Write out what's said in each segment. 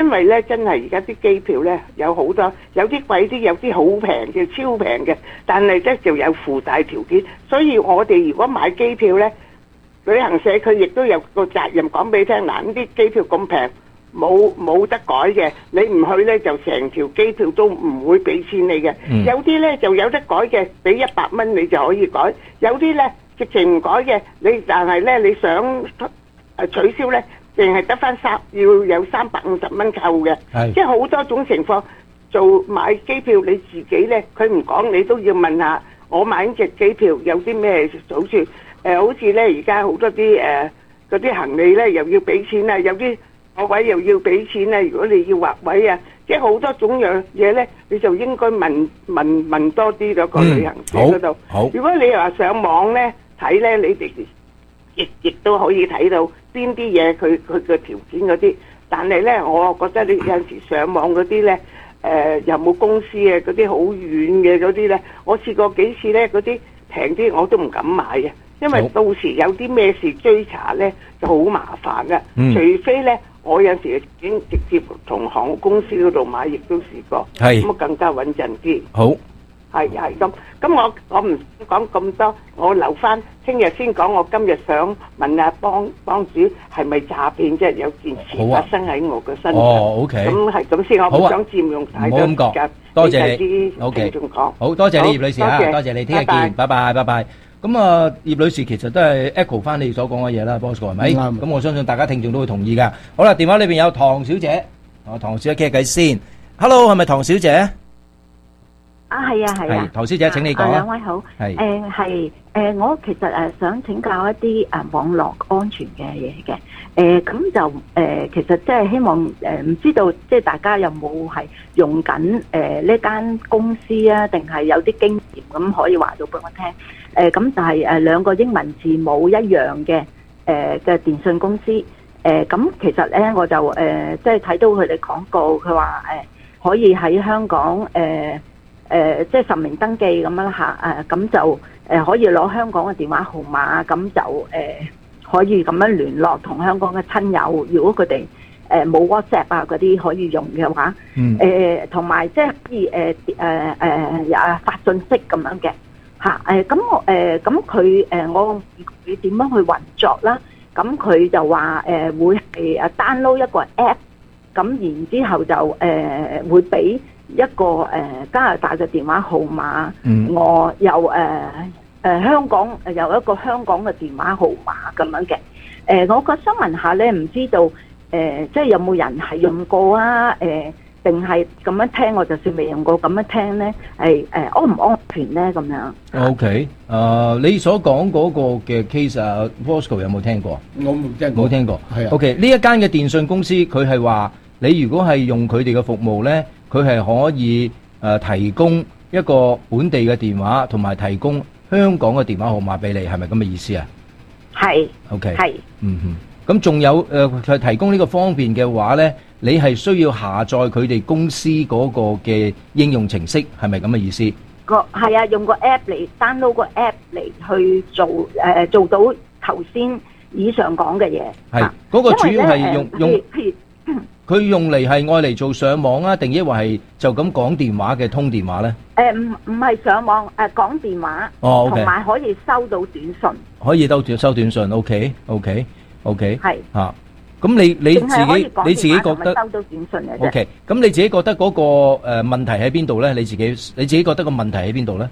因為咧真係而家啲機票咧有好多，有啲貴啲，有啲好平嘅，超平嘅，但係咧就有附帶條件，所以我哋如果買機票咧，旅行社佢亦都有個責任講俾你聽，嗱，呢啲機票咁平，冇得改嘅，你唔去咧就成條機票都唔會俾錢你嘅。有啲咧就有得改嘅，俾100蚊你就可以改，有啲咧直情唔改嘅，但係咧你想取消咧，淨係得翻要有350蚊扣嘅，即係好多種情況。做買機票你自己咧，佢唔講你都要問下，我買呢隻機票有啲咩好處？好似咧而家好多啲嗰啲行李咧又要俾錢啊，有啲座位又要俾錢啊。如果你要劃位啊，即係好多種樣嘢咧，你就應該問多啲嗰個旅行社嗰度。好，如果你話上網咧睇咧，你哋亦都可以睇到邊啲嘢佢嘅條件嗰啲。但係咧，我覺得你有陣時上網嗰啲咧，有冇公司啊？嗰啲好遠嘅嗰啲咧，我試過幾次咧，嗰啲平啲我都唔敢買嘅，因為到時有啲咩事追查咧就好麻煩噶。除非咧，我有時已經直接同航空公司嗰度買，亦都試過，咁更加穩陣啲。好。係咁，我唔講咁多，我留翻聽日先講。我今日想問下幫主係咪詐騙啫？有件事發生喺我嘅身上。哦 ，OK。咁係咁先，我唔想佔用太多時間。多謝你。OK。好多謝你葉女士啊，多謝你，聽日見，拜拜，拜拜。咁啊，葉女士其實都係 echo 翻你所講嘅嘢啦，Bosco 係咪？咁我相信大家聽眾都會同意噶。好啦，電話裏邊有唐小姐，唐小姐傾下偈先。Hello，係咪唐小姐？ 係啊， 唐小姐，請你講。 兩位好。我其實想請教一啲網絡安全嘅嘢嘅。咁就其實即係希望唔知道即係大家有冇係用緊呢間公司啊，定係有啲經驗咁可以話到俾我聽。咁就係兩個英文字母一樣嘅嘅電信公司。咁其實咧我就即係睇到佢哋廣告，佢話可以喺香港即係實名登記咁樣嚇，咁就可以攞香港嘅電話號碼，咁就可以咁樣聯絡同香港嘅親友。如果佢哋冇 WhatsApp 啊嗰啲可以用嘅話，同埋即係可以發信息咁樣嘅嚇。咁佢我點樣去運作啦？咁佢就話會係download一個 app， 咁然之後就會俾一個加拿大嘅電話號碼，我有香港有一個香港嘅電話號碼咁樣嘅。我個想問下咧，唔知道即係有冇人係用過啊？定係咁樣聽，我就算未用過咁樣聽咧，係安唔安全咧？咁樣。OK， 你所講嗰個嘅 case 啊 ，Bosco 有冇聽過？ 我冇聽過。冇聽過。係啊。 OK，呢一間嘅電信公司，佢係話你如果係用佢哋嘅服務咧，佢係可以提供一個本地嘅電話，同埋提供香港嘅電話號碼俾你，係咪咁嘅意思啊？係。OK。係。咁仲有佢提供呢個方便嘅話咧，你係需要下載佢哋公司嗰個嘅應用程式，係咪咁嘅意思？ 係啊，用個 app 嚟 download 個 app 嚟去做到頭先以上講嘅嘢。係。嗰個主要係用。佢用嚟係愛嚟做上網啊，定抑或係就咁講電話嘅通電話咧？ 唔係上網，講電話。哦，同埋可以收到短信。可以收短信 ，OK。係。嚇，咁你自己覺得收到短信嘅啫。 OK，咁你自己覺得嗰個問題喺邊度咧？你自己覺得個問題喺邊度咧？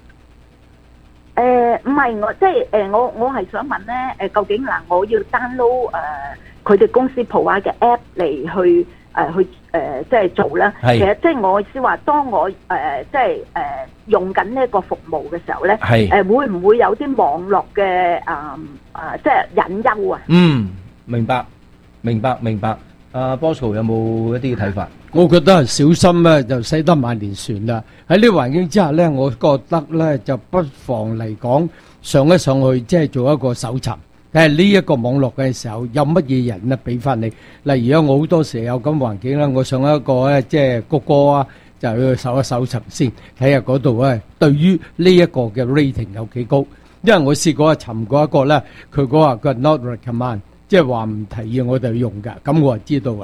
唔係我即係我係想問咧，究竟嗱，我要 download 佢哋公司 provide 嘅 app 嚟去即係做啦。其實即係我意思話，當我即係用緊呢個服務嘅時候咧，會唔會有啲網絡嘅即係隱憂啊？ 明白。Bosco 有冇一啲睇法？ 我覺得小心咧就駛得萬年船啦。喺呢個環境之下咧，我覺得咧就不妨嚟講上一上去，即係做一個搜尋。睇下呢一個網絡嘅時候有乜嘢人咧俾翻你。例如我好多時有咁環境啦，我上一個咧即係谷歌啊，就去搜一搜尋先，睇下嗰度咧對於呢一個嘅 rating 有幾高。因為我試過尋過一個咧，佢講話佢 not recommend，即係話唔提議我哋用㗎，咁我就知道啦。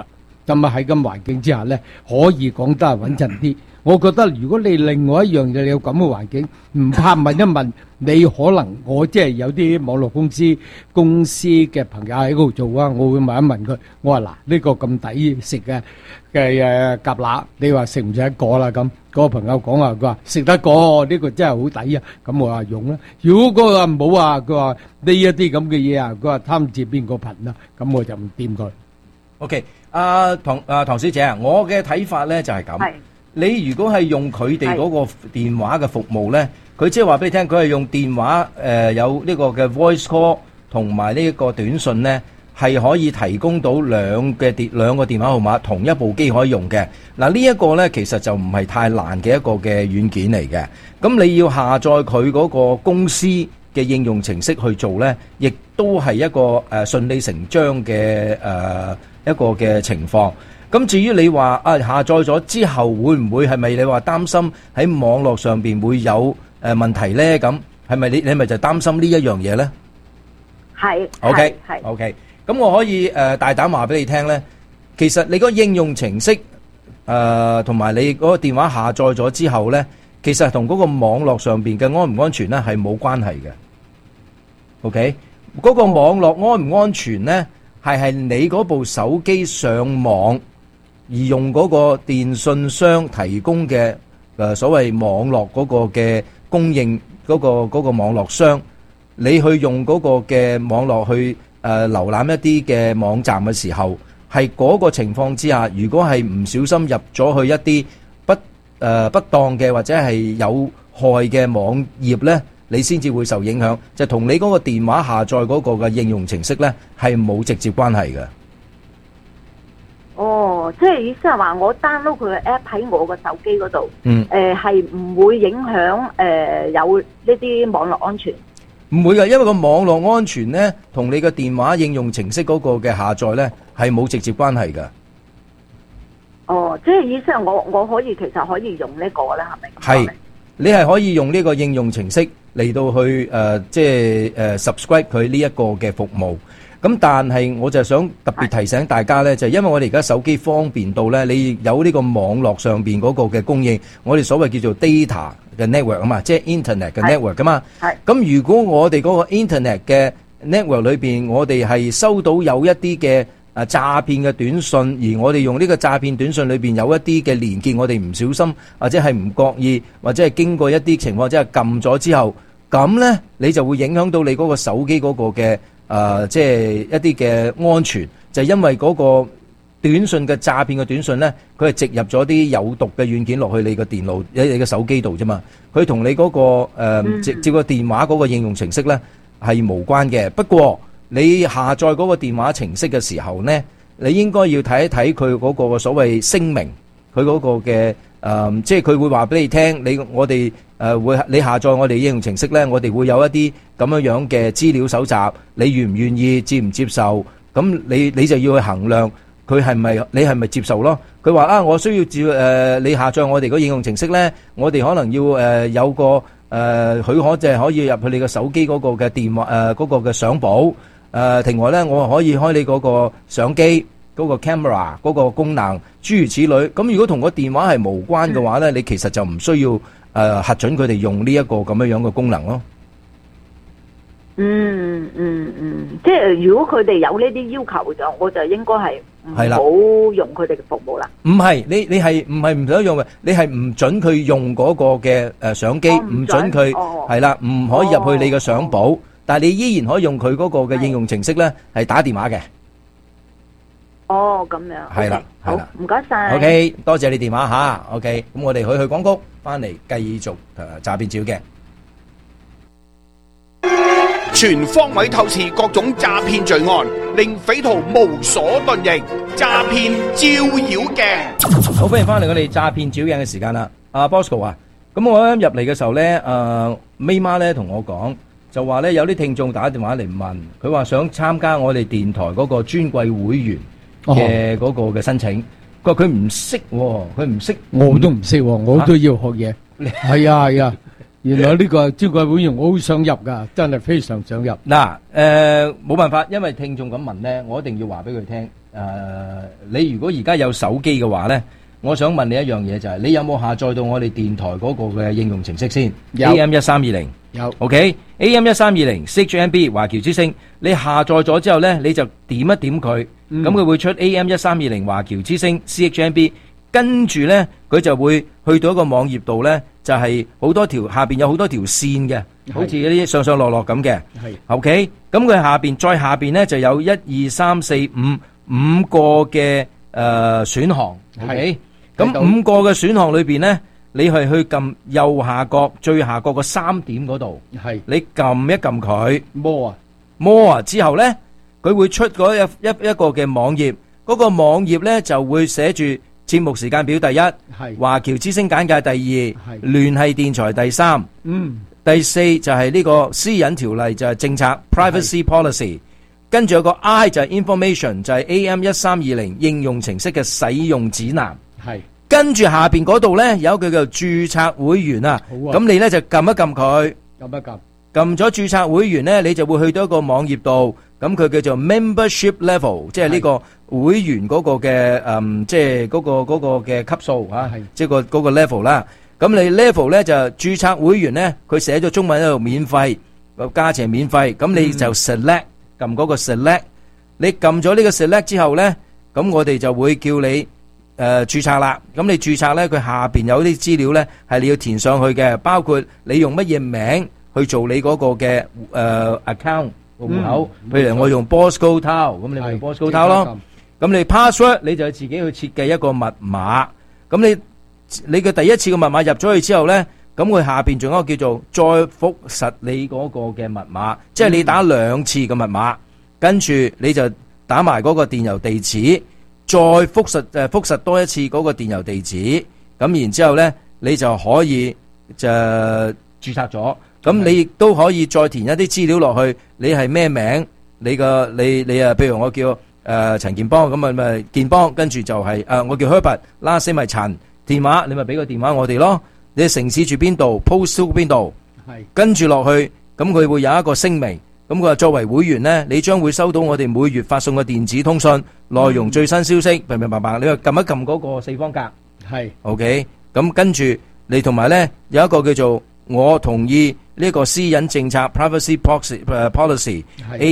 咁啊喺咁環境之下咧，可以講得係穩陣啲。我覺得如果你另外一樣嘢你有咁嘅環境，唔怕問一問你，可能我即係有啲網絡公司嘅朋友喺嗰度做啊，我會問一問佢，我話嗱呢個咁抵食嘅蛤乸，你話食唔食得過啦？咁嗰個朋友講話，佢話食得過，呢個真係好抵啊！咁我話用啦。如果嗰個唔好啊，佢話呢一啲咁嘅嘢啊，佢話貪字邊個貧啊，咁我就唔掂佢。 OK，唐小姐啊，我嘅睇法咧就係咁。你如果係用佢哋嗰個電話嘅服務咧，佢即係話俾你聽，佢係用電話有呢個嘅 voice call 同埋呢個短信咧，係可以提供到兩個電話號碼，同一部機可以用嘅。嗱，呢一個咧其實就唔係太難嘅一個嘅軟件嚟嘅。咁你要下載佢嗰個公司嘅應用程式去做咧，亦都係一個順理成章嘅一個嘅情況。咁至於你話下載咗之後會唔會係咪你話擔心喺網絡上邊會有問題咧？咁係咪你咪就擔心呢一樣嘢咧？係 OK。咁我可以大膽話俾你聽咧，其實你個應用程式同埋你嗰個電話下載咗之後咧，其實同嗰個網絡上邊嘅安唔安全咧係冇關係嘅。OK，嗰個網絡安唔安全咧係你嗰部手機上網而用嗰個電信商提供嘅所謂網絡嗰個嘅供應嗰個網絡商，你去用嗰個嘅網絡去瀏覽一啲嘅網站嘅時候，係嗰個情況之下，如果係唔小心入咗去一啲不當嘅或者係有害嘅網頁呢，你先至會受影響，就同你嗰個電話下載嗰個嘅應用程式呢係冇直接關係嘅。 哦，即係意思係話我 download 佢嘅 app 喺我個手機嗰度，係唔會影響有呢啲網絡安全？ 唔會嘅，因為個網絡安全呢，同你嘅電話應用程式嗰個嘅下載呢，係冇直接關係嘅。 哦，即係意思係我可以其實可以用呢個咧，係咪？ 係，你係可以用呢個應用程式嚟到去即係subscribe 佢呢一個嘅服務。咁但係我就想特別提醒大家呢，就係因為我哋而家手機方便到呢，你有呢個網絡上邊嗰個嘅供應，我哋所謂叫做 data 嘅 network 啊嘛，即係 internet 嘅 network 噶嘛。咁如果我哋嗰個 internet 嘅 network 裏邊，我哋係收到有一啲嘅詐騙嘅短信，而我哋用呢個詐騙短信裏邊有一啲嘅連結，我哋唔小心或者係唔覺意，或者係經過一啲情況之下撳咗之後，咁呢你就會影響到你嗰個手機嗰個嘅即係一啲嘅安全，就係因為嗰個短信嘅詐騙嘅短信呢，佢係植入咗啲有毒嘅軟件落去你個電腦、你嘅手機度啫嘛。佢同你嗰個直接個電話嗰個應用程式呢係無關嘅。不過你下載嗰個電話程式嘅時候呢，你應該要睇一睇佢嗰個所謂聲明，佢嗰個嘅即係佢會話俾你聽，我哋會你下載我哋應用程式呢，我哋會有一啲咁樣嘅資料搜集，你願唔願意接唔接受？咁你就要去衡量佢你係咪接受咯？佢話我需要你下載我哋個應用程式呢，我哋可能要有個許可，就係可以入去你個手機嗰個嘅電話嗰個嘅相簿另外呢，我可以開你嗰個相機嗰個 camera 嗰個功能，諸如此類。咁如果同個電話係無關嘅話呢，你其實就唔需要核准佢哋用呢一個咁樣嘅功能咯。 即係如果佢哋有呢啲要求就，我就應該係唔好用佢哋嘅服務啦。唔係，你係唔係唔想用嘅？你係唔准佢用嗰個嘅相機，唔准佢係啦，唔可以入去你嘅相簿，但係你依然可以用佢嗰個嘅應用程式咧，係打電話嘅。 哦，咁樣係啦，好，唔該晒。 OK， 多謝你電話吓。OK， 咁我哋去廣告，翻嚟繼續詐騙照嘅。 全方位透視各種詐騙罪案，令匪徒無所遁形。詐騙照妖鏡， 好，歡迎翻嚟我哋詐騙照妖鏡嘅時間啦。阿 Bosco 啊，咁我啱入嚟嘅時候咧，May 媽咧同我講，就話咧有啲聽眾打電話嚟問，佢話想參加我哋電台嗰個尊貴會員嘅嗰個嘅申請，佢話佢唔識，佢唔識， 我都唔識，我都要學嘢。係啊係啊。原來呢個尊貴會員我好想入噶，真係非常想入。 嗱，冇辦法，因為聽眾咁問咧，我一定要話俾佢聽。 你如果而家有手機嘅話咧，我想問你一樣嘢就係，你有冇下載到我哋電台嗰個嘅應用程式先？ 有 AM1320 有 OK AM1320 CHMB 華僑之聲，你下載咗之後咧，你就點一點佢，咁佢會出 AM1320 華僑之聲 CHMB， 跟住咧佢就會去到一個網頁度咧，就係好多條下邊有好多條線嘅，好似嗰啲上上落落咁嘅。 係 OK， 咁佢再下邊咧就有1、2、3、4、5個嘅選項。OK， 咁5個嘅選項裏邊咧，你係去撳右下角最下角個3點嗰度， 係你撳一撳佢 more 之後咧，佢會出嗰一個嘅網頁，嗰個網頁咧就會寫住節目時間表第一， 係華僑之聲簡介第二， 係聯繫電台第三，第四就係呢個私隱條例就係政策 privacy policy， 跟住有個 I 就係 information 就係 AM1320 應用程式嘅使用指南， 係跟住下邊嗰度咧有一個叫註冊會員啊， 好啊咁你咧就撳一撳佢。 撳一撳撳咗註冊會員咧，你就會去到一個網頁度，咁佢叫做 membership level， 即係呢個會員嗰個嘅即係嗰個嘅級數嚇，即係嗰個 level 啦。咁你 level 咧就註冊會員咧，佢寫咗中文喺度免費，個價錢免費，咁你就 select 撳嗰個 select， 你撳咗呢個 select 之後咧，咁我哋就會叫你註冊啦。咁你註冊咧，佢下邊有啲資料咧係你要填上去嘅，包括你用乜嘢名去做你嗰個嘅account 個戶口，譬如我用 Bosco Tau， 咁你咪用 Bosco Tau 咯。咁你 password 你就自己去設計一個密碼。咁你嘅第一次嘅密碼入咗去之後咧，咁佢下邊仲有一個叫做再複實你嗰個嘅密碼，即係你打2次嘅密碼，跟住你就打埋嗰個電郵地址，再複實多一次嗰個電郵地址，咁然之後咧你就可以就註冊咗。咁你亦都可以再填一啲資料落去，你係咩名？你譬如我叫陳健邦，咁咪健邦，跟住就係我叫 Herbert，last name 咪陳，電話你咪俾個電話我哋咯。你城市住邊度 ，post 邊度，跟住落去，咁佢會有一個聲明。咁佢話作為會員呢，你將會收到我哋每月發送嘅電子通訊，內容最新消息，明白？你話撳一撳嗰個4方格，係 OK。咁跟住你同埋呢有一個叫做我同意呢個私隱政策 privacy policy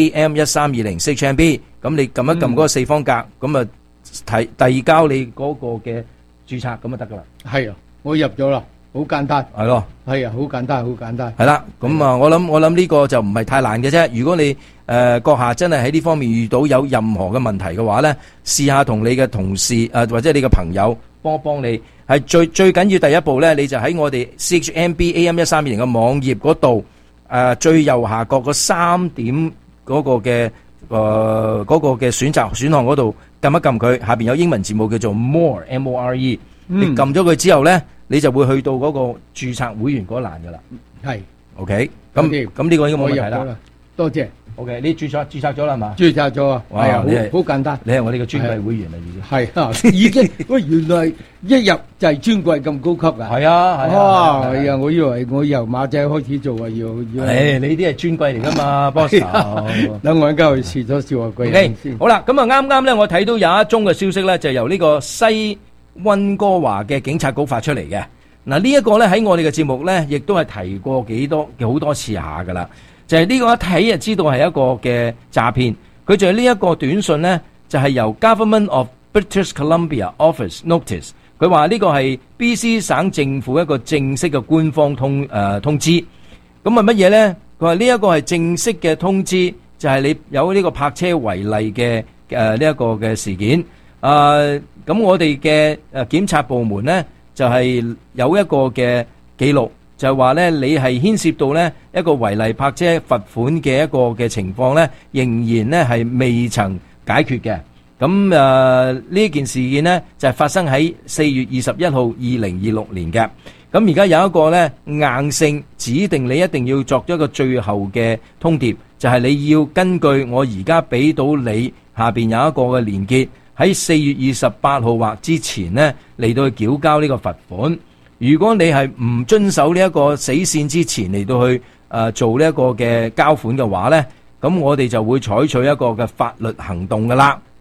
AM1320 CHMB， 咁你撳一撳嗰個4方格，咁啊遞交你嗰個嘅註冊，咁就得噶啦。係啊，我入咗啦，好簡單。係咯，係啊，好簡單，好簡單。係啦，咁啊，我諗呢個就唔係太難嘅啫。如果你閣下真係喺呢方面遇到有任何嘅問題嘅話咧，試下同你嘅同事或者你嘅朋友幫你。係最緊要第一步咧，你就喺我哋 CHMB AM1320 嘅網頁嗰度，最右下角個3點嗰個嘅選項嗰度撳一撳佢，下邊有英文字母叫做 More MORE，你撳咗佢之後咧，你就會去到嗰個註冊會員嗰欄噶啦。係 OK， 咁呢個應該冇問題啦。多謝。OK，你註冊咗啦係嘛？註冊咗啊，係啊，好簡單。你係我哋嘅尊貴會員啦，已經係啊，已經喂，原來一入就係尊貴咁高級啊！係啊，係啊，我以為我由馬仔開始做啊，要。誒，你啲係尊貴嚟噶嘛 ，boss。等我而家去試咗笑話貴人先。好啦，咁啊，啱咧，我睇到有一宗嘅消息咧，就由呢個西溫哥華嘅警察局發出嚟嘅。嗱，呢一個咧喺我哋嘅節目咧，亦都係提過好多次下噶啦。就係呢個一睇就知道係一個嘅詐騙，佢就係呢一個短訊呢，就係由 Government of British Columbia Office Notice， 佢話呢個係 BC 省政府一個正式嘅官方通知。咁係乜嘢呢？佢話呢一個係正式嘅通知，就係你有呢個泊車違例嘅呢一個嘅事件。咁我哋嘅檢察部門呢，就係有一個嘅記錄。就係話咧，你係牽涉到咧一個違例泊車罰款嘅一個嘅情況咧，仍然咧係未曾解決嘅。咁呢件事件呢，就係發生喺4月21號2026年嘅。咁而家有一個咧硬性指定你一定要作咗一個最後嘅通牒，就係你要根據我而家俾到你下邊有一個嘅連結，喺4月28號或之前呢，嚟到去繳交呢個罰款。如果你係唔遵守呢一個死線之前嚟到去做呢一個嘅交款嘅話呢，咁我哋就會採取一個嘅法律行動噶啦。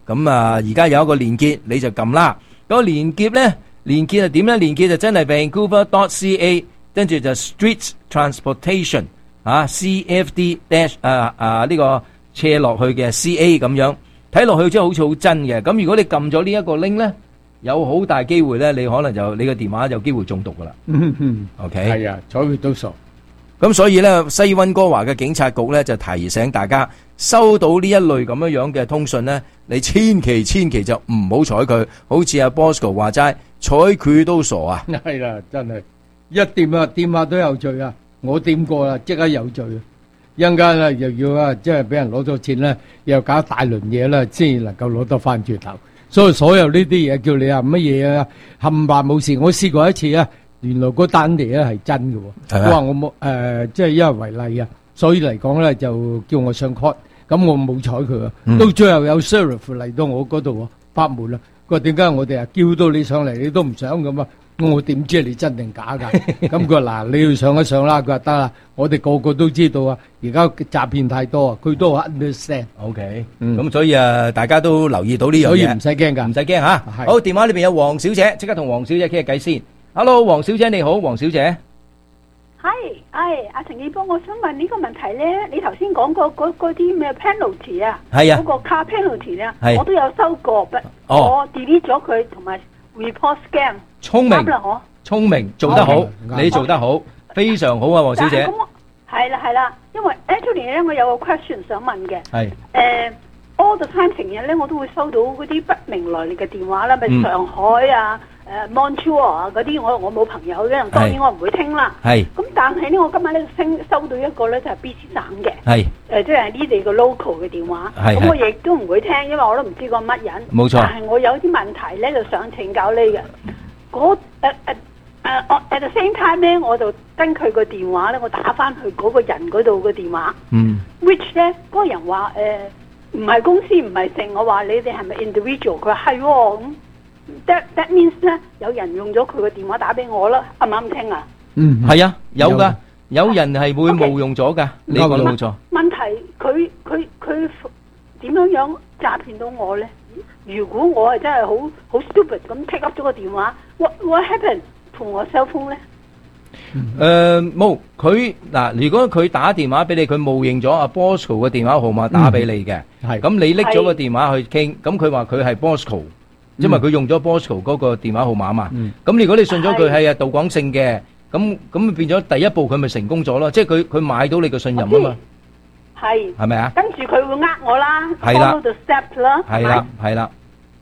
咁啊，而家有一個連結，你就撳啦。嗰個連結咧，連結係點咧？連結就真係 Vancouver.ca， 跟住就 Street Transportation 啊 ，CFD dash 呢個斜落去嘅 CA 咁樣，睇落去真係好似好真嘅。咁如果你撳咗呢一個 link 咧，有好大機會咧，你可能就你個電話有機會中毒噶啦。OK， 係啊，睬佢都傻。 咁所以咧，西溫哥華嘅警察局咧就提醒大家，收到呢一類咁樣嘅通訊咧，你千祈就唔好睬佢，好似阿 Bosco 話齋，睬佢都傻啊！ 係啦，真係一掂啊，掂下都有罪啊！我掂過啦，即刻有罪啊！一陣間咧又要啊，即係俾人攞咗錢咧，又搞大輪嘢啦，先至能夠攞得翻轉頭。所以所有呢啲嘢叫你啊乜嘢啊，冚唪唥冇事。我試過一次啊。原來嗰單嘢咧係真嘅喎，我話我冇即係因為違例啊，所以嚟講咧就叫我上 court，咁我冇睬佢啊。到最後有 sheriff 嚟到我嗰度拍門啦，佢話點解我哋啊叫到你上嚟你都唔上咁啊？我點知你真定假㗎？咁佢話嗱，你要上一上啦，佢話得啦，我哋個個都知道啊，而家詐騙太多啊，佢都 understand。 OK，咁所以大家都留意到呢樣嘢， 所以唔使驚㗎， 唔使驚嚇。好，電話裏邊有黃小姐，即刻同黃小姐傾下偈先。Hello， 黃小姐你好，黃小姐。 係，阿陳記邦，我想問呢個問題咧，你頭先講過嗰啲咩 penalty 啊， 係啊， 嗰個 car penalty 咧， 係， 我都有收過，我 delete 咗佢同埋 report scam。聰明，聰明，做得好，你做得好，非常好啊，黃小姐。係啦，因為 actually 咧，我有個 question 想問嘅。係。all the time 成日咧，我都會收到嗰啲不明來歷嘅電話啦，咪上海啊。Montreal 啊嗰啲我冇朋友嘅，當然我唔會聽啦。係。咁但係咧，我今日咧收到一個咧就係 BC 省嘅。係。即係呢地個 local 嘅電話。係。咁我亦都唔會聽，因為我都唔知個乜人。冇錯。但係我有啲問題咧，就想請教你嘅。at the same time 咧，我就跟佢個電話咧，我打翻去嗰個人嗰度嘅電話。which 咧嗰個人話唔係公司唔係姓，我話你哋係咪 individual？ 佢話係喎咁。That means 咧，有人用咗佢個電話打俾我啦，啱唔啱聽啊？係啊，有噶，有人係會冒用咗噶，你講冇錯。問題佢點樣詐騙到我咧？如果我係真係好 stupid 咁 pick up 咗個電話，what happened 同我 cell phone 咧？ 冇，佢嗱，如果佢打電話俾你，佢冒認咗阿 Bosco 嘅電話號碼打俾你嘅，係咁你拎咗個電話去傾，咁佢話佢係 Bosco。因為佢用咗 Bosco 嗰個電話號碼嘛，咁如果你信咗佢係杜廣勝嘅，咁變咗第一步佢咪成功咗咯？即係佢買到你嘅信任啊嘛，係咪啊？跟住佢會我啦 ，follow the steps 啦，係啦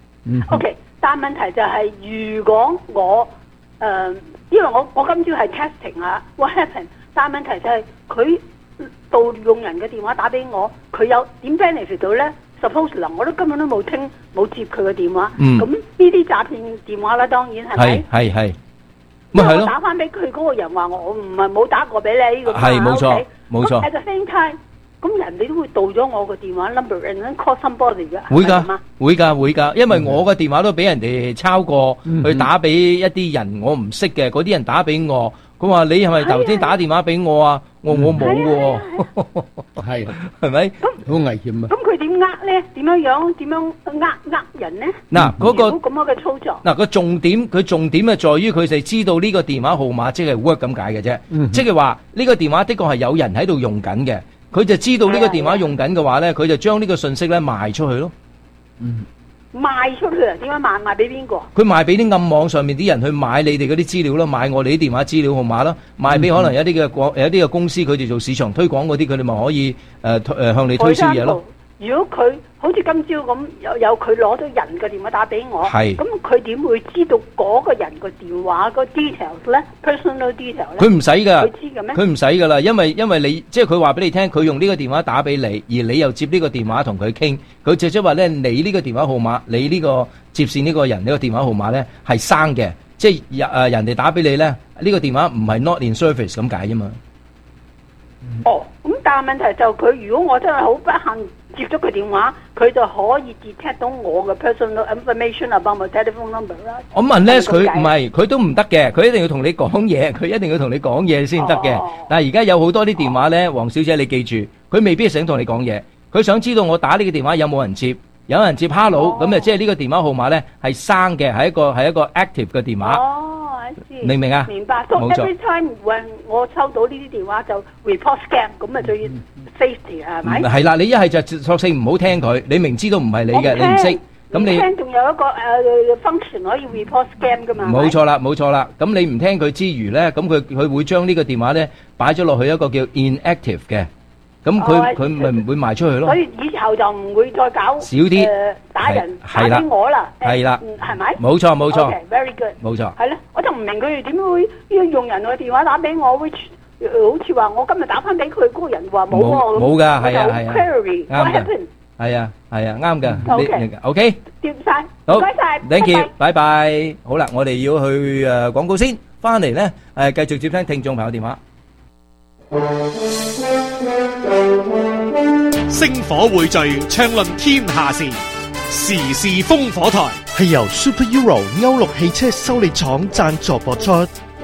，OK， 但問題就係如果我因為我今朝係 testing 啊 ，what happened？ 但問題就係佢盜用人嘅電話打俾我，佢有點 benefit 到咧？ Suppose 嗱，我都根本都冇接佢嘅電話，咁呢啲詐騙電話啦，當然係咪？係，咪係咯？打翻俾佢嗰個人話我唔係冇打過俾你呢個電話，係冇錯冇錯。At the same time，咁人哋都會盜咗我個電話 number and then call somebody 嘅，會㗎，因為我個電話都俾人哋抄過，去打俾一啲人我唔識嘅，嗰啲人打俾我，佢話你係咪頭先打電話俾我啊？我冇喎，係咪？好危險啊！咁佢點咧？點樣人咧？嗱，嗰個咁樣嘅操作。嗱，佢重點係在於佢哋知道呢個電話號碼即係 work 咁解嘅啫，即係話呢個電話的確係有人喺度用緊嘅，佢就知道呢個電話用緊嘅話咧，佢就將呢個信息咧賣出去咯。賣出去啊？點樣賣俾邊個？佢賣俾啲暗網上面啲人去買你哋嗰啲資料咯，買我哋啲電話資料號碼咯，賣俾可能有啲嘅公司，佢哋做市場推廣嗰啲，佢哋咪可以向你推銷嘢咯。如果佢好似今朝咁有佢攞咗人嘅電話打俾我，咁佢點會知道嗰個人個電話個 details 咧 ？personal details 咧？佢唔使噶，佢知嘅咩？佢唔使噶啦，因為你即係佢話俾你聽，佢用呢個電話打俾你，而你又接呢個電話同佢傾，佢就即係話咧，你呢個電話號碼，你呢個接線呢個人呢個電話號碼咧係生嘅，即係人哋打俾你咧，呢個電話唔係 not in service 咁解啫嘛。哦，咁但係問題就佢如果我真係好不幸接咗佢電話，佢就可以 detect 到我嘅 personal information about my telephone number 啦。我問咧，佢唔係，佢都唔得嘅，佢一定要同你講嘢，佢一定要同你講嘢先得嘅。但係而家有好多啲電話咧，黃小姐你記住，佢未必想同你講嘢，佢想知道我打呢個電話有冇人接， 有人接 hello，咁啊即係呢個電話號碼咧係生嘅，係一個 active 嘅電話。明唔明啊？ 明白。So every time when 我收到呢啲電話就 report scam， 咁啊最 safety 係咪？ 係啦，你一係就索性唔好聽佢，你明知道唔係你嘅，你唔識。咁你聽仲有一個function 可以 report scam 噶嘛？ 冇錯啦，冇錯啦。咁你唔聽佢之餘咧，咁佢會將呢個電話咧擺咗落去一個叫 inactive 嘅，咁佢咪唔會賣出去咯。 所以以後就唔會再搞少啲打人打俾我啦。 係啦， 係咪？ 冇錯冇錯。 Very good。 冇錯。 係咧，我就唔明佢哋點會用人嘅電話打俾我，which 好似話我今日打翻俾佢嗰個人話冇喎。 冇㗎，係啊係啊。 Query，what happened？ 係啊，啱㗎。OK， 掂晒， 好， 唔該晒 ，thank you，拜拜。好啦，我哋要去廣告先，翻嚟咧繼續接聽聽眾朋友電話。 星火匯聚，暢論天下事，時事烽火台係由 Super Euro 歐陸汽車修理廠贊助播出。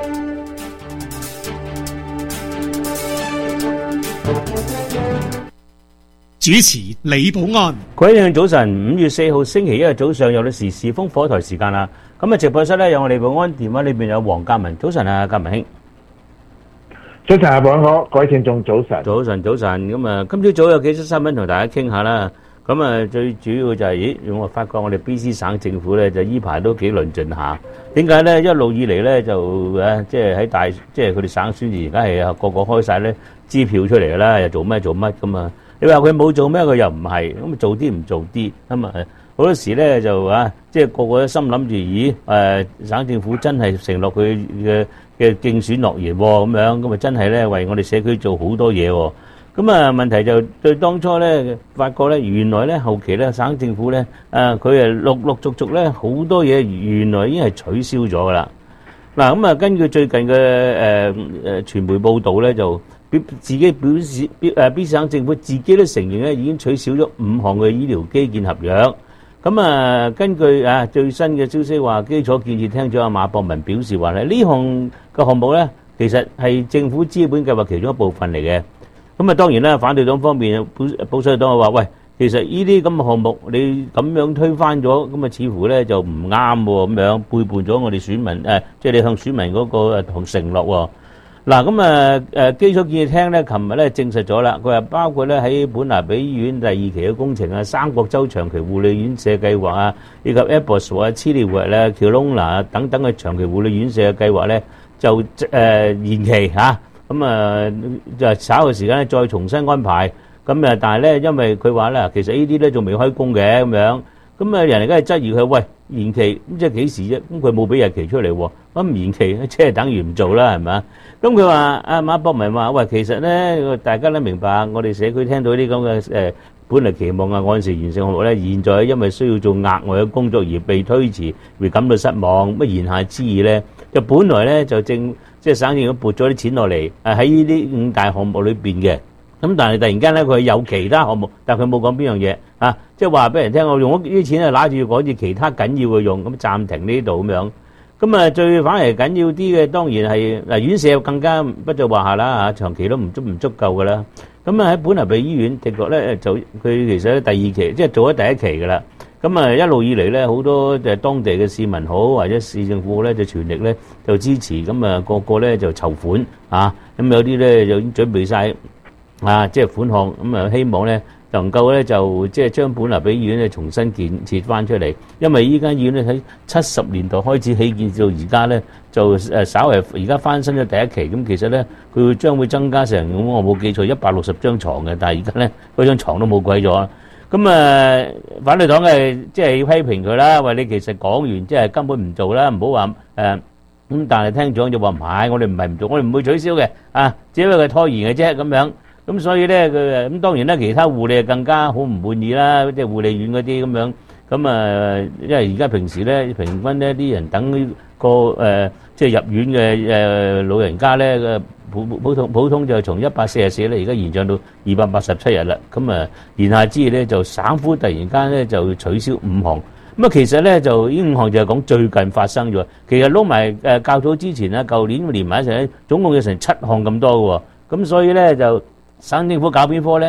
主持李寶安， 各位聽眾早晨，5月4號星期一日早上有啲時事烽火台時間啦。咁啊，直播室咧有我李寶安，電話裏邊有黃家文。早晨啊，家文兄。 早晨啊，寶安好，各位聽眾早晨。 早晨。咁啊，今朝早有幾則新聞同大家傾下啦。咁啊，最主要就係，我發覺我哋 BC 省政府咧就依排都幾論盡下。點解咧？一路以嚟咧就即係喺即係佢哋省宣而家係個個開晒咧支票出嚟噶啦，又做乜咁啊？你話佢冇做咩，佢又唔係，咁做啲唔做啲，咁啊好多時咧就即係個個都心諗住，咦省政府真係承諾佢嘅競選諾言咁樣，咁啊真係咧為我哋社區做好多嘢喎。咁啊問題就對當初咧發覺咧，原來咧後期咧省政府咧佢陸陸續續咧好多嘢原來已經係取消咗噶啦。嗱咁啊根據最近嘅傳媒報道咧就。自己表示，BC 省政府自己都承認咧，已經取消咗5項嘅醫療基建合約。咁啊，根據最新嘅消息話，基礎建設廳長馬博文表示話咧，呢項嘅項目咧，其實係政府資本計劃其中一部分嚟嘅。咁啊，當然啦，反對黨方面保守黨話，喂，其實呢啲咁嘅項目你咁樣推翻咗，咁啊似乎咧就唔啱喎，咁樣背叛咗我哋選民即係你向選民嗰個同承諾喎。嗱咁基礎建設廳咧，琴日咧證實咗啦，佢話包括咧喺本拿比醫院第2期嘅工程三角洲長期護理院舍計劃以及 Airport 黐連活Kelowna 等等嘅長期護理院舍嘅計劃咧，就延期咁就稍後時間咧再重新安排。咁但係咧，因為佢話咧，其實呢啲咧仲未開工嘅咁樣，咁人哋梗係質疑佢，喂，延期咁即係幾時啫？咁佢冇俾日期出嚟喎，咁延期即係等於唔做啦，係咪啊？咁佢話馬博文話，喂，其實咧大家都明白，我哋社區聽到啲咁嘅本嚟期望按時完成項目咧，現在因為需要做額外嘅工作而被推遲，會感到失望。乜言下之意咧，就本來咧就即係省政府撥咗啲錢落嚟喺呢啲5大項目裏邊嘅。咁但係突然間咧，佢有其他項目，但係佢冇講邊樣嘢即係話俾人聽，我用咗啲錢拿住要趕住其他緊要嘅用，咁暫停呢度咁樣。咁最反而緊要啲嘅當然係院舍更加不在話下啦長期都唔足夠噶啦。咁喺本拿比醫院的確咧就佢其實咧第2期即係做咗第1期噶啦。咁一路以嚟咧好多當地嘅市民好或者市政府咧就全力咧就支持，咁個個咧就籌款咁有啲咧就已經準備晒即係款項，咁希望咧能夠咧就即係將本拿比醫院咧重新建設翻出嚟，因為依間醫院咧喺70年代開始起建到而家咧就稍為而家翻新咗第1期，咁其實咧佢將會增加成，咁我冇記錯160張床嘅，但係而家咧嗰張床都冇鬼咗。咁反對黨嘅即係要批評佢啦，話你其實講完即係根本唔做啦，唔好話咁，但係聽咗就話唔係，我哋唔係唔做，我哋唔會取消嘅只不過佢拖延嘅啫咁樣。咁所以咧佢咁當然啦，其他護理更加好唔滿意啦，即係護理院嗰啲咁樣。咁因為而家平時咧平均呢啲人等個即係入院嘅老人家咧普通就從144咧，而家延長到287日啦。咁言下之意咧，就省府突然間咧就取消5項。咁其實咧就呢5項就係講最近發生咗。其實撈埋較早之前舊年連埋一齊咧，總共有成7項咁多嘅喎。咁所以咧就省政府搞邊科咧？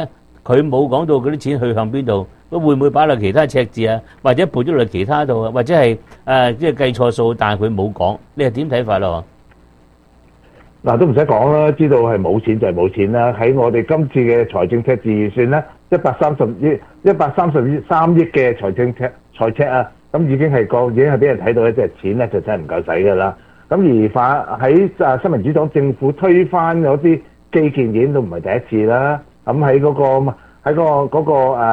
佢冇講到嗰啲錢去向邊度，會唔會擺落其他赤字啊，或者撥咗落其他度啊，或者係即係計錯數，但係佢冇講，你係點睇法咯？ 嗱，都唔使講啦，知道係冇錢就係冇錢啦。喺我哋今次嘅財政赤字預算咧，133億嘅財赤啊，咁已經係俾人睇到咧，即係錢咧就真係唔夠使㗎啦。咁而喺新民主黨政府推翻嗰啲基建已經都唔係第一次啦。咁喺嗰個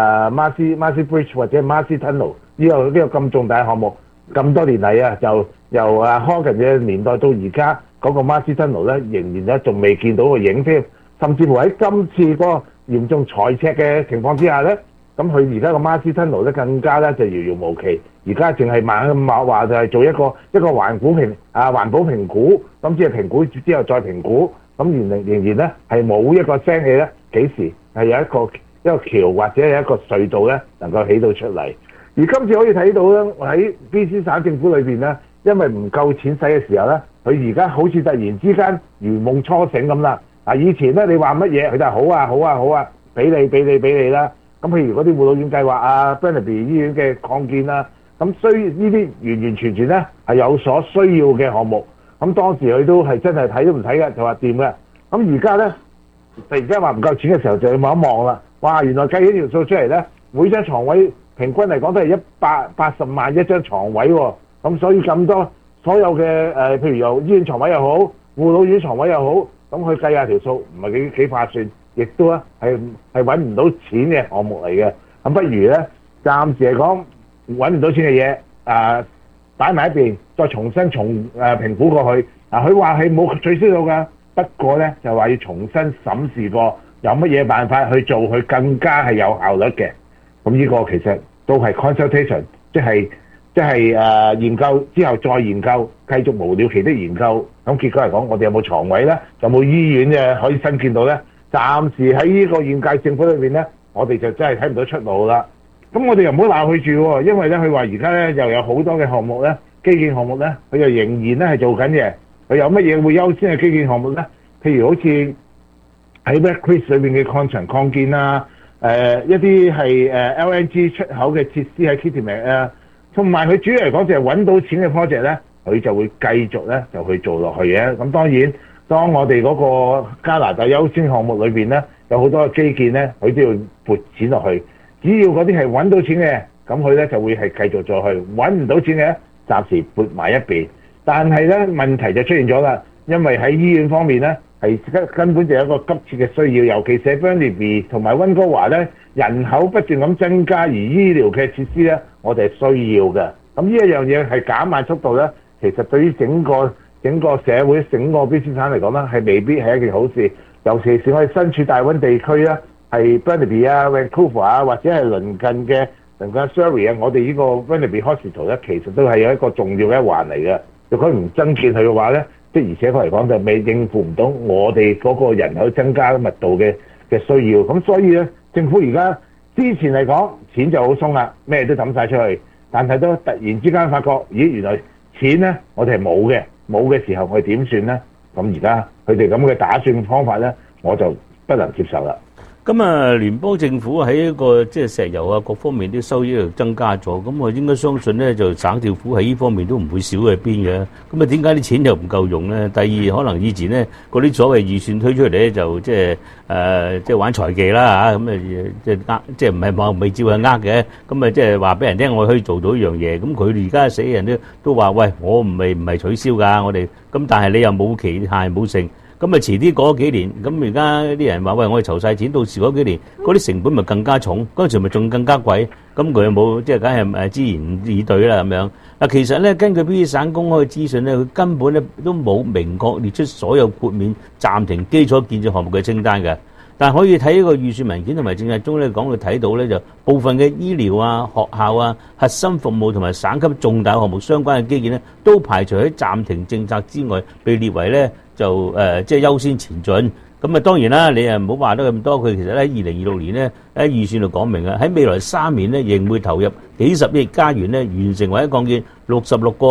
Marcy Bridge 或者 Marcy Tunnel 呢個咁重大項目，咁多年嚟啊，就由Horgan 嘅年代到而家。嗰個 Marcy Tunnel 咧，仍然咧仲未見到個影添，甚至乎喺今次嗰個嚴重財赤嘅情況之下咧，咁佢而家個 Marcy Tunnel 咧更加咧就遙遙無期，而家淨係猛話就係做一個環保評估，咁即係評估之後再評估，咁仍然咧係冇一個聲氣咧，幾時係有一個橋或者係一個隧道咧能夠起到出嚟？而今次可以睇到咧，喺 BC 省政府裏邊咧，因為唔夠錢使嘅時候咧。佢而家好似突然之間如夢初醒咁啦！以前咧你話乜嘢，佢就好啊，俾你啦。咁譬如嗰啲護老院計劃啊 ，Burnaby 醫院嘅擴建啦，咁呢啲完全咧係有所需要嘅項目。咁當時佢都係真係睇都唔睇嘅，就話掂嘅。咁而家咧突然間話唔夠錢嘅時候，就要望一望啦。哇！原來計起條數出嚟咧，每張床位平均嚟講都係180萬一張床位喎。咁所以咁多。所有嘅譬如由醫院床位又好，護老院床位又好，咁佢計下條數唔係幾划算，亦都咧係揾唔到錢嘅項目嚟嘅。咁不如咧，暫時嚟講揾唔到錢嘅嘢，擺埋一邊，再重新評估過去。佢話係冇取消到㗎，不過咧就話要重新審視過，有乜嘢辦法去做佢更加係有效率嘅。咁呢個其實都係 consultation，即係研究之後再研究，繼續無了期的研究。咁結果嚟講，我哋有冇床位咧？有冇醫院嘅可以新建到咧？暫時喺呢個現屆政府裏邊咧，我哋就真係睇唔到出路啦。咁我哋又唔好鬧佢住喎，因為咧佢話而家咧又有好多嘅項目咧，基建項目咧，佢又仍然咧係做緊嘅。佢有乜嘢會優先嘅基建項目咧？譬如好似喺 Red Chris 裏邊嘅礦場擴建啊，一啲係LNG 出口嘅設施喺 Kitimat 啊。同埋佢主要嚟講就係揾到錢嘅 project 咧，佢就會繼續咧就去做落去嘅。咁當然，當我哋嗰個加拿大優先項目裏邊咧，有好多嘅基建咧，佢都要撥錢落去。只要嗰啲係揾到錢嘅，咁佢咧就會係繼續再去。揾唔到錢嘅，暫時撥埋一邊。但係咧問題就出現咗啦，因為喺醫院方面咧係根本就有一個急切嘅需要，尤其是 Burnaby 同埋溫哥華咧。人口不斷咁增加，而醫療嘅設施咧，我哋係需要嘅。咁呢一樣嘢係減慢速度咧，其實對於整個社會、整個 BC 省嚟講咧，係未必係一件好事。尤其是我哋身處大溫地區咧，係 Burnaby 啊、Vancouver 啊，或者係鄰近 Surrey 啊，我哋呢個 Burnaby Hospital 咧，其實都係有一個重要嘅一環嚟嘅。如果唔增建佢嘅話咧，的而且確嚟講就未應付唔到我哋嗰個人口增加密度嘅需要。咁所以咧。政府而家之前嚟講錢就好鬆啦，咩都抌晒出去，但係都突然之間發覺，咦，原來錢咧我哋係冇嘅時候我哋點算咧？咁而家佢哋咁嘅打算方法咧，我就不能接受啦。 咁啊，聯邦政府喺一個即係石油啊各方面啲收益又增加咗，咁我應該相信咧就省政府喺呢方面都唔會少喺邊嘅。咁啊，點解啲錢又唔夠用咧？第二，可能以前咧嗰啲所謂預算推出嚟咧就即係玩財技啦嚇，咁啊即係唔係話未照係嘅，咁啊即係話俾人聽我可以做到一樣嘢。咁佢哋而家死人都話喂，我唔係取消㗎，我哋咁但係你又冇期限冇剩。咁咪遲啲過幾年，咁而家啲人話喂，我哋籌晒錢，到時嗰幾年嗰啲成本咪更加重，嗰陣時咪仲更加貴，咁佢又冇即係梗係支言以對啦咁樣。嗱，其實咧根據 BC 省公開嘅資訊咧，佢根本咧都冇明確列出所有豁免暫停基礎建設項目嘅清單嘅。但係可以睇呢個預算文件同埋政策中咧講，佢睇到咧就部分嘅醫療啊、學校啊、核心服務同埋省級重大項目相關嘅基建咧，都排除喺暫停政策之外，被列為咧就即係優先前進。咁啊當然啦，你唔好話得咁多。佢其實喺2026年咧喺預算度講明啊，喺未來3年咧仍會投入幾十億加元咧，完成或者擴建66個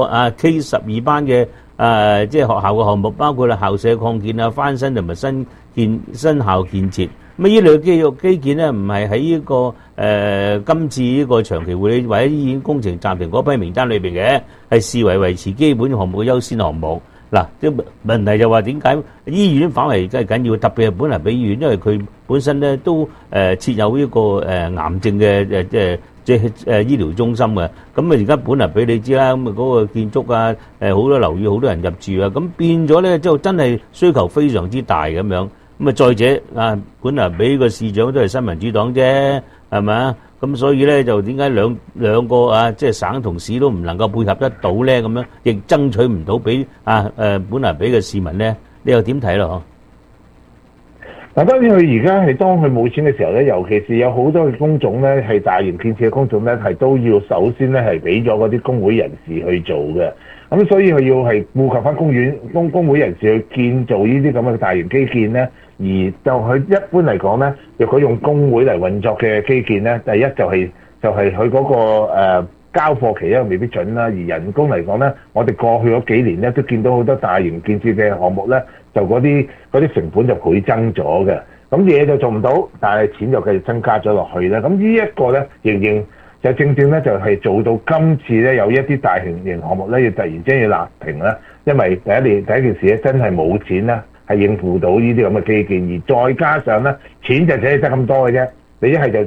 K12班嘅即係學校嘅項目，包括啦校舍擴建啊、翻新同埋新校建設。咁咁醫療基建咧，唔係喺呢個今次呢個長期護理或者醫院工程暫停嗰批名單裏邊嘅，係視為維持基本項目嘅優先項目。嗱，啲問題就話點解醫院反為真係緊要，特別係本嚟俾醫院，因為佢本身咧都設有呢個癌症嘅即係醫療中心嘅。咁啊而家本嚟俾你知啦，咁啊嗰個建築啊好多樓宇好多人入住啊，咁變咗咧之後真係需求非常之大咁樣。咁啊再者啊，本嚟俾個市長都係新民主黨啫，係咪啊？咁所以咧就點解兩個啊，即係省同市都唔能夠配合得到咧？咁樣亦爭取唔到俾本來俾嘅市民咧，你又點睇咯？ 嗱，當然佢而家係當佢冇錢嘅時候咧，尤其是有好多嘅工種咧，係大型建設嘅工種咧，係都要首先咧係俾咗嗰啲工會人士去做嘅。咁所以佢要係顧及翻工會人士去建造呢啲咁嘅大型基建咧。而就佢一般嚟講咧，若果用工會嚟運作嘅基建咧，第一就係佢嗰個交貨期咧未必準啦。而人工嚟講咧，我哋過去嗰幾年咧都見到好多大型建設嘅項目咧，就嗰啲成本就倍增咗嘅。咁嘢就做唔到，但係錢就繼續增加咗落去咧。咁呢一個咧，仍然就正正咧就係做到今次咧有一啲大型項目咧要突然之間要立停啦，因為第一件事咧真係冇錢啦。係應付到呢啲咁嘅基建，而再加上咧錢就只係得咁多嘅啫。你一係就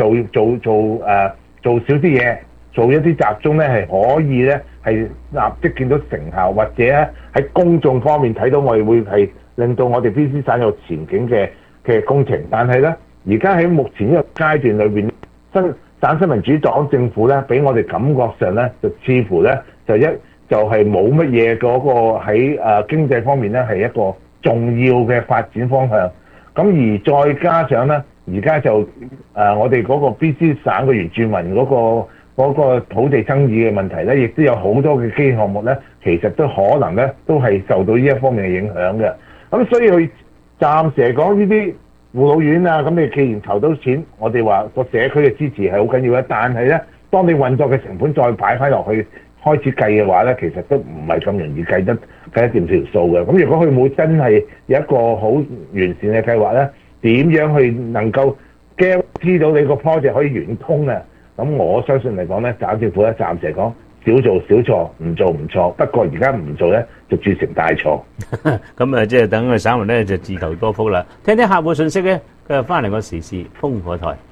做少啲嘢，做一啲集中咧係可以咧係立即見到成效，或者咧喺公眾方面睇到我哋會係令到我哋 BC 省有前景嘅工程。但係咧而家喺目前呢個階段裏邊，省新民主黨政府咧俾我哋感覺上咧就似乎咧就係冇乜嘢嗰個喺經濟方面咧係一個重要嘅發展方向。咁而再加上咧，而家就我哋嗰個 BC 省嘅原住民嗰個土地爭議嘅問題咧，亦都有好多嘅基建項目咧，其實都可能咧都係受到呢一方面嘅影響嘅。咁所以佢暫時嚟講呢啲護老院啊，咁你既然籌到錢，我哋話個社區嘅支持係好緊要嘅，但係咧，當你運作嘅成本再擺翻落去開始計嘅話咧，其實都唔係咁容易計得掂條數嘅。咁如果佢冇真係有一個好完善嘅計劃咧，點樣去能夠知道你個 project 可以圓通啊？咁我相信嚟講咧，省政府咧暫時嚟講少做少錯，唔做唔錯。不過而家唔做咧，就鑄成大錯。 咁啊，即係等個省民咧就自求多福啦。聽聽客戶信息咧，佢又翻嚟個時事風火台。